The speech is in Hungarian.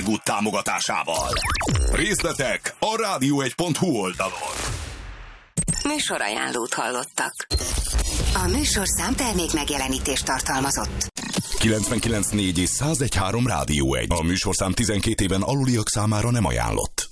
Good támogatásával. Részletek a radio1.hu oldalon. Műsorajánlót hallottak. A műsorszám termék megjelenítést tartalmazott. 99.4 és 101.3 Rádió 1. A műsorszám 12 éven aluliak számára nem ajánlott.